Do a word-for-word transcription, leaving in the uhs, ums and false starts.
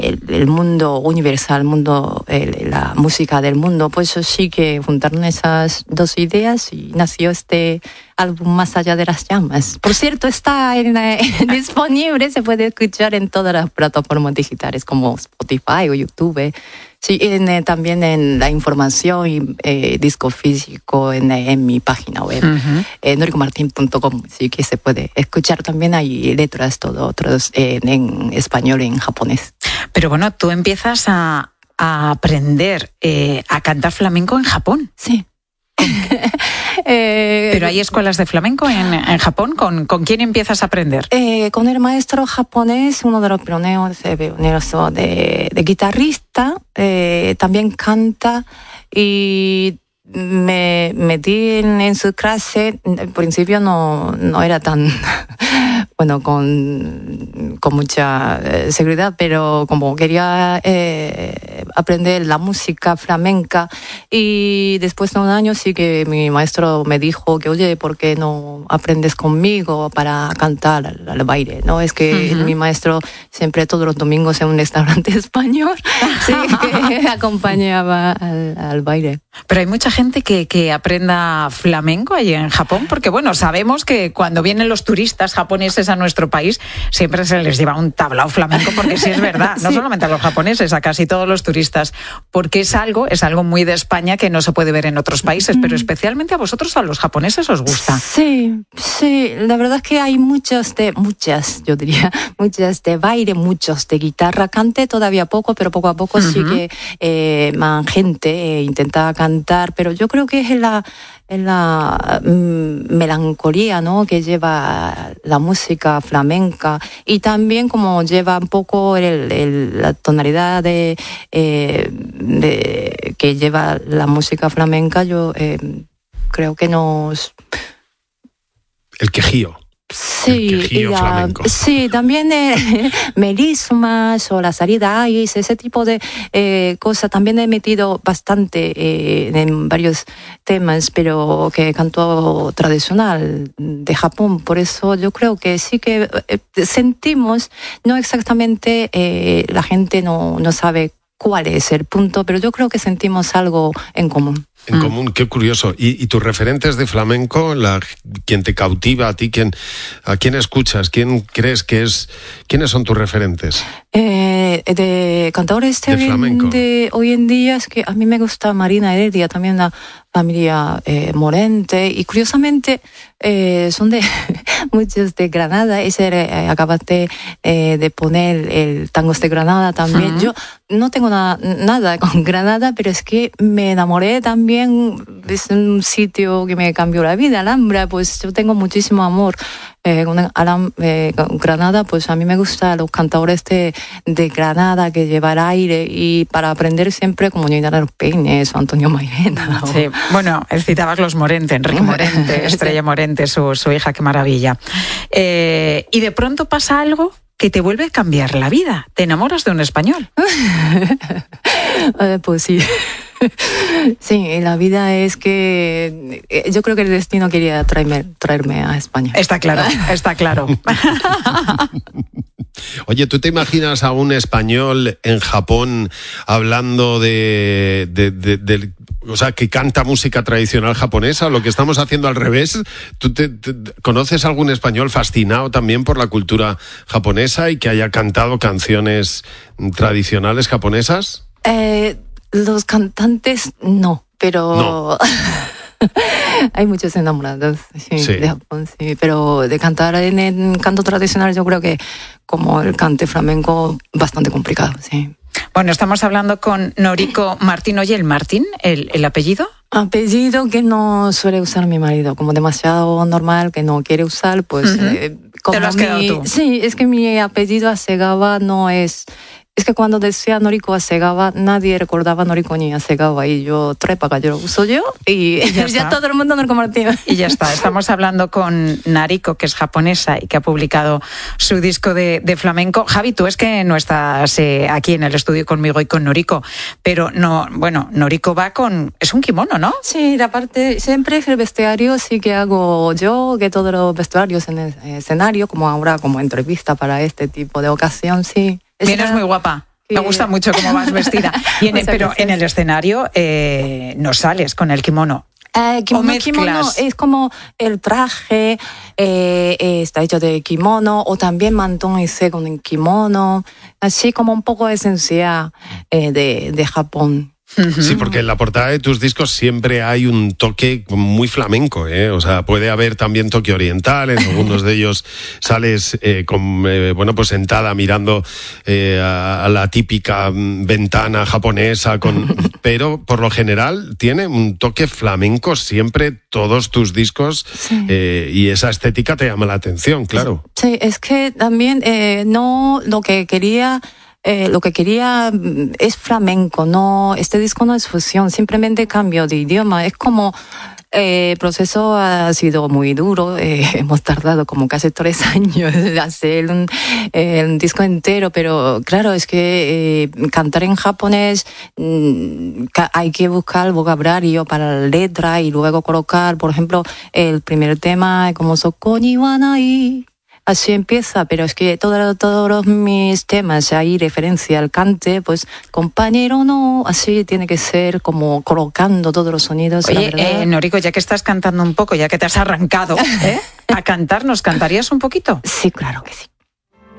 el, el mundo universal, el mundo, el, la música del mundo. Pues sí que juntaron esas dos ideas y nació este álbum Más allá de las llamas. Por cierto, está en, eh, disponible, se puede escuchar en todas las plataformas digitales como Spotify o YouTube. Sí, en, eh, también en la información y eh, disco físico en, en mi página web, uh-huh. eh, noriko martin punto com, sí que se puede escuchar también. Hay letras, todo, otros eh, en español y en japonés. Pero bueno, tú empiezas a, a aprender eh, a cantar flamenco en Japón. Sí. eh, ¿Pero hay escuelas de flamenco en, en Japón? ¿Con, ¿Con quién empiezas a aprender? Eh, con el maestro japonés, uno de los pioneros, eh, pioneros de, de guitarrista, eh, también canta y me metí en, en su clase. Al principio no, no era tan... bueno, con, con mucha eh, seguridad, pero como quería eh, aprender la música flamenca, y después de un año sí que mi maestro me dijo que, oye, ¿por qué no aprendes conmigo para cantar al, al baile? No, es que uh-huh. mi maestro siempre todos los domingos en un restaurante español sí, que acompañaba al, al baile. Pero hay mucha gente que, que aprenda flamenco allí en Japón, porque bueno, sabemos que cuando vienen los turistas japoneses a nuestro país siempre se les lleva un tablao flamenco, porque sí es verdad, no sí. solamente a los japoneses, a casi todos los turistas, porque es algo, es algo muy de España que no se puede ver en otros países, pero especialmente a vosotros, a los japoneses, os gusta. Sí, sí, la verdad es que hay muchos de, muchas, yo diría, muchas de baile, muchos de guitarra. Canté todavía poco, pero poco a poco uh-huh. sí que eh, más gente eh, intenta cantar, pero yo creo que es la en la mm, melancolía, ¿no?, que lleva la música flamenca, y también como lleva un poco el, el, la tonalidad de, eh, de que lleva la música flamenca. Yo eh, creo que nos... El quejío. Sí, y la, sí, también eh, melismas o la salida ice, ese tipo de eh, cosas. También he metido bastante eh, en varios temas, pero que canto tradicional de Japón. Por eso yo creo que sí que eh, sentimos, no exactamente, eh, la gente no, no sabe cuál es el punto, pero yo creo que sentimos algo en común. En mm. común, qué curioso. ¿Y, y tus referentes de flamenco, la, quien te cautiva a ti, quién, a quién escuchas, quién crees que es, quiénes son tus referentes? Eh, de cantadores de, de flamenco de hoy en día, es que a mí me gusta Marina Heredia, también la familia eh, Morente, y curiosamente eh, son de muchos de Granada. Ese eh, acabaste eh, de poner el Tangos de Granada también. Uh-huh. Yo no tengo na- nada con Granada, pero es que me enamoré también. Es un sitio que me cambió la vida, Alhambra. Pues yo tengo muchísimo amor eh, con, Alam, eh, con Granada. Pues a mí me gustan los cantadores de, de Granada, que llevan aire, y para aprender siempre como Nina de los Peines o Antonio Mairena. Sí. O... Bueno, citabas los Morente, Enrique Morente, Estrella Morente, su, su hija, qué maravilla. Eh, y de pronto pasa algo que te vuelve a cambiar la vida. Te enamoras de un español. eh, pues sí. Sí, la vida es que yo creo que el destino quería traerme, traerme a España. Está claro, está claro. Oye, ¿tú te imaginas a un español en Japón hablando de, de, de, de o sea, que canta música tradicional japonesa? Lo que estamos haciendo al revés. ¿Tú te, te, conoces algún español fascinado también por la cultura japonesa y que haya cantado canciones tradicionales japonesas? Eh... Los cantantes no, pero no. Hay muchos enamorados sí, sí. de Japón, sí, pero de cantar en el canto tradicional yo creo que como el cante flamenco bastante complicado, sí. Bueno, estamos hablando con Noriko Martin. Oye, ¿el Martin, el, el apellido? Apellido que no suele usar mi marido, como demasiado normal, que no quiere usar, pues... Uh-huh. eh, como ¿Te lo has mi, quedado tú? Sí, es que mi apellido Hasegawa no es... Es que cuando decía Noriko Hasegawa, nadie recordaba Noriko ni Hasegawa, y yo, trepa, yo lo uso yo, y, y ya, ya todo el mundo Noriko Martin. Y ya está. Estamos hablando con Nariko, que es japonesa y que ha publicado su disco de, de flamenco. Javi, tú es que no estás eh, aquí en el estudio conmigo y con Noriko, pero no, bueno, Noriko va con... Es un kimono, ¿no? Sí, la parte, siempre el vestuario sí que hago yo, que todos los vestuarios en el escenario, como ahora, como entrevista para este tipo de ocasión, sí. Vienes muy guapa. Me gusta mucho cómo vas vestida. Y en, pero gracias. En el escenario eh, no sales con el kimono. Eh, kimono, kimono es como el traje, eh, eh, está hecho de kimono, o también mantón y sé con el kimono, así como un poco de esencia eh, de, de Japón. Sí, porque en la portada de tus discos siempre hay un toque muy flamenco, ¿eh? O sea, puede haber también toque oriental, en algunos de ellos sales eh, con, eh, bueno, pues sentada mirando eh, a, a la típica ventana japonesa, con, pero por lo general tiene un toque flamenco siempre todos tus discos, sí. eh, y esa estética te llama la atención, claro. Sí, es que también eh, no lo que quería... Eh, lo que quería es flamenco, no, este disco no es fusión, simplemente cambio de idioma. Es como eh, el proceso ha sido muy duro, eh, hemos tardado como casi tres años de hacer un, eh, un disco entero, pero claro, es que eh, cantar en japonés mm, hay que buscar vocabulario para la letra y luego colocar, por ejemplo, el primer tema como Soko ni wa nai. Así empieza, pero es que todo, todos mis temas hay referencia al cante, pues compañero no, así tiene que ser como colocando todos los sonidos. Oye, eh, Noriko, ya que estás cantando un poco, ya que te has arrancado ¿eh? a cantar, ¿nos cantarías un poquito? Sí, claro que sí.